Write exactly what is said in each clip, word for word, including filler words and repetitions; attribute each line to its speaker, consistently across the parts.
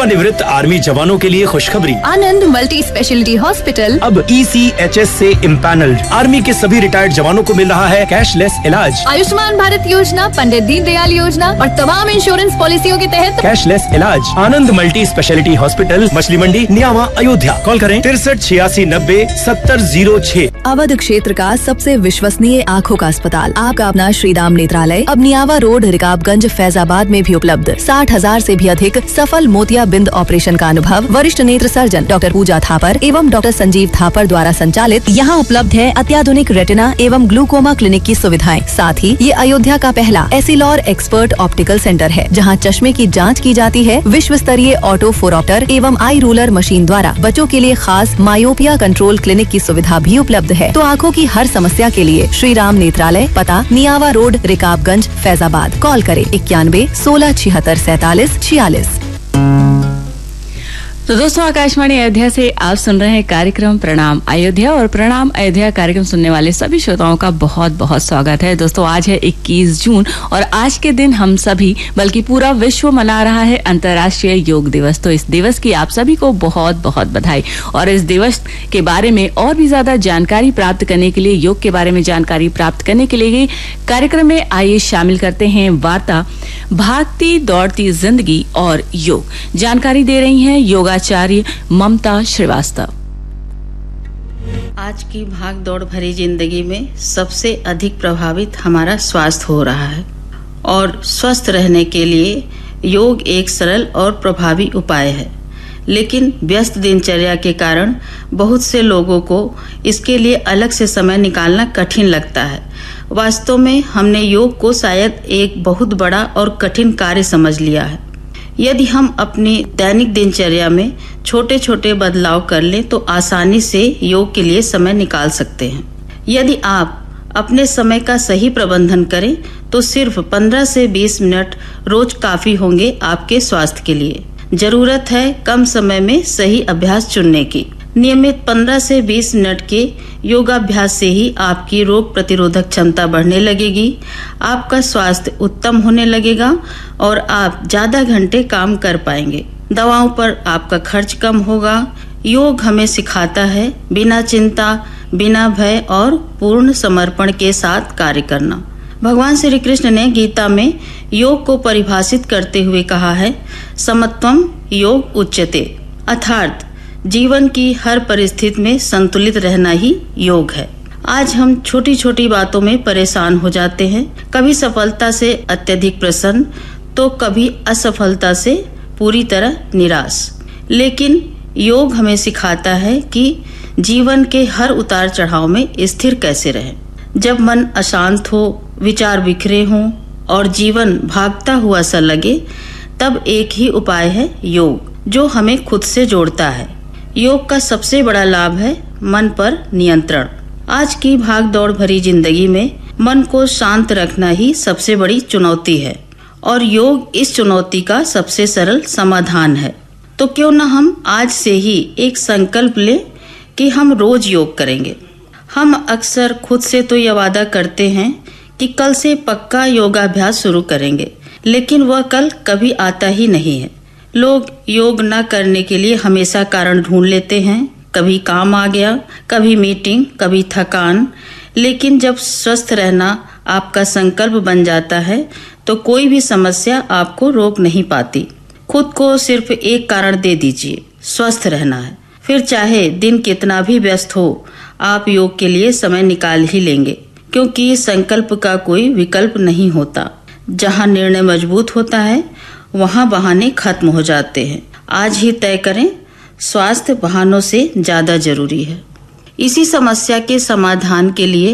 Speaker 1: सेवानिवृत्त आर्मी जवानों के लिए खुशखबरी।
Speaker 2: आनंद मल्टी स्पेशलिटी हॉस्पिटल
Speaker 1: अब ई सी एच एस से इम्पैनल्ड आर्मी के सभी रिटायर्ड जवानों को मिल रहा है कैशलेस इलाज।
Speaker 2: आयुष्मान भारत योजना, पंडित दीनदयाल योजना और तमाम इंश्योरेंस पॉलिसियों के तहत
Speaker 1: कैशलेस इलाज। आनंद मल्टी स्पेशलिटी हॉस्पिटल, मछली मंडी, नियामा, अयोध्या। कॉल करें तिरसठ छियासी नब्बे सत्तर जीरो छह।
Speaker 3: अवध क्षेत्र का सबसे विश्वसनीय आँखों का अस्पताल, आपका अपना श्रीराम नेत्रालय, अब नियावा रोड, रिकाबगंज, फैजाबाद में भी उपलब्ध। साठ हजार से भी अधिक सफल मोतिया बिंद ऑपरेशन का अनुभव। वरिष्ठ नेत्र सर्जन डॉक्टर पूजा थापर एवं डॉक्टर संजीव थापर द्वारा संचालित यहाँ उपलब्ध है अत्याधुनिक रेटिना एवं ग्लूकोमा क्लिनिक की सुविधाएं। साथ ही ये अयोध्या का पहला एसिलॉर एक्सपर्ट ऑप्टिकल सेंटर है, जहाँ चश्मे की जाँच की जाती है। विश्व स्तरीय ऑटो फोरऑप्टर एवं आई रूलर मशीन द्वारा बच्चों के लिए खास मायोपिया कंट्रोल क्लिनिक की सुविधा भी उपलब्ध है। तो आँखों की हर समस्या के लिए श्री राम नेत्रालय, पता नियावा रोड, रिकाबगंज, फैजाबाद। कॉल करें इक्यानवे सोलह छिहत्तर सैतालीस छियालीस।
Speaker 4: तो दोस्तों, आकाशवाणी अयोध्या से आप सुन रहे हैं कार्यक्रम प्रणाम अयोध्या, और प्रणाम अयोध्या कार्यक्रम सुनने वाले सभी श्रोताओं का बहुत बहुत स्वागत है। दोस्तों, आज है इक्कीस जून और आज के दिन हम सभी बल्कि पूरा विश्व मना रहा है अंतर्राष्ट्रीय योग दिवस। तो इस दिवस की आप सभी को बहुत बहुत बधाई। और इस दिवस के बारे में और भी ज्यादा जानकारी प्राप्त करने के लिए, योग के बारे में जानकारी प्राप्त करने के लिए कार्यक्रम में आइए शामिल करते हैं वार्ता भागती दौड़ती जिंदगी और योग। जानकारी दे रही हैं योगाचार्य ममता श्रीवास्तव।
Speaker 5: आज की भाग दौड़ भरी जिंदगी में सबसे अधिक प्रभावित हमारा स्वास्थ्य हो रहा है, और स्वस्थ रहने के लिए योग एक सरल और प्रभावी उपाय है। लेकिन व्यस्त दिनचर्या के कारण बहुत से लोगों को इसके लिए अलग से समय निकालना कठिन लगता है। वास्तव में हमने योग को शायद एक बहुत बड़ा और कठिन कार्य समझ लिया है। यदि हम अपनी दैनिक दिनचर्या में छोटे छोटे बदलाव कर लें तो आसानी से योग के लिए समय निकाल सकते हैं। यदि आप अपने समय का सही प्रबंधन करें तो सिर्फ पंद्रह से बीस मिनट रोज काफी होंगे आपके स्वास्थ्य के लिए। जरूरत है कम समय में सही अभ्यास चुनने की। नियमित पंद्रह से बीस मिनट के योगाभ्यास से ही आपकी रोग प्रतिरोधक क्षमता बढ़ने लगेगी, आपका स्वास्थ्य उत्तम होने लगेगा और आप ज्यादा घंटे काम कर पाएंगे। दवाओं पर आपका खर्च कम होगा। योग हमें सिखाता है बिना चिंता, बिना भय और पूर्ण समर्पण के साथ कार्य करना। भगवान श्री कृष्ण ने गीता में योग को परिभाषित करते हुए कहा है, समत्वम योग उच्यते, अर्थात जीवन की हर परिस्थिति में संतुलित रहना ही योग है। आज हम छोटी छोटी बातों में परेशान हो जाते हैं, कभी सफलता से अत्यधिक प्रसन्न तो कभी असफलता से पूरी तरह निराश। लेकिन योग हमें सिखाता है कि जीवन के हर उतार चढ़ाव में स्थिर कैसे रहें। जब मन अशांत हो, विचार बिखरे हों और जीवन भागता हुआ सा लगे, तब एक ही उपाय है योग, जो हमें खुद से जोड़ता है। योग का सबसे बड़ा लाभ है मन पर नियंत्रण। आज की भाग दौड़ भरी जिंदगी में मन को शांत रखना ही सबसे बड़ी चुनौती है, और योग इस चुनौती का सबसे सरल समाधान है। तो क्यों न हम आज से ही एक संकल्प लें कि हम रोज योग करेंगे। हम अक्सर खुद से तो यह वादा करते हैं कि कल से पक्का योगाभ्यास शुरू करेंगे, लेकिन वह कल कभी आता ही नहीं है। लोग योग न करने के लिए हमेशा कारण ढूंढ लेते हैं, कभी काम आ गया, कभी मीटिंग, कभी थकान। लेकिन जब स्वस्थ रहना आपका संकल्प बन जाता है तो कोई भी समस्या आपको रोक नहीं पाती। खुद को सिर्फ एक कारण दे दीजिए, स्वस्थ रहना है। फिर चाहे दिन कितना भी व्यस्त हो, आप योग के लिए समय निकाल ही लेंगे, क्योंकि संकल्प का कोई विकल्प नहीं होता। जहाँ निर्णय मजबूत होता है वहाँ बहाने खत्म हो जाते हैं। आज ही तय करें, स्वास्थ्य बहानों से ज्यादा जरूरी है। इसी समस्या के समाधान के लिए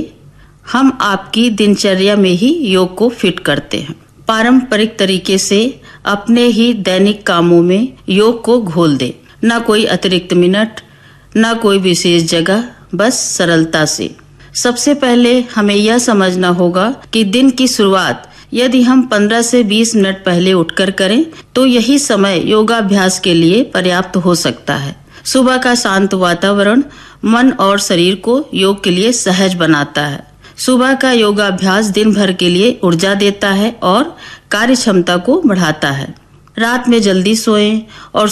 Speaker 5: हम आपकी दिनचर्या में ही योग को फिट करते हैं। पारंपरिक तरीके से अपने ही दैनिक कामों में योग को घोल दें। न कोई अतिरिक्त मिनट, न कोई विशेष जगह, बस सरलता से। सबसे पहले हमें यह समझना होगा कि दिन की शुरुआत यदि हम पंद्रह से बीस मिनट पहले उठकर करें तो यही समय योगाभ्यास के लिए पर्याप्त हो सकता है। सुबह का शांत वातावरण मन और शरीर को योग के लिए सहज बनाता है। सुबह का योगाभ्यास दिन भर के लिए ऊर्जा देता है और कार्य क्षमता को बढ़ाता है। रात में जल्दी सोएं और